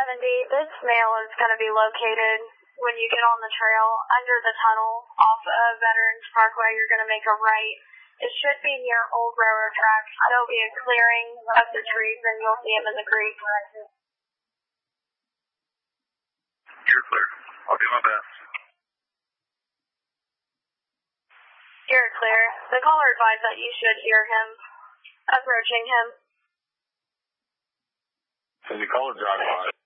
This male is going to be located when you get on the trail under the tunnel off of Veterans Parkway. You're going to make a right. It should be near old railroad tracks. There'll be a clearing of the trees, and you'll see him in the creek. You're clear. I'll do my best. You're clear. The caller advised that you should hear him approaching him. So the caller drive by.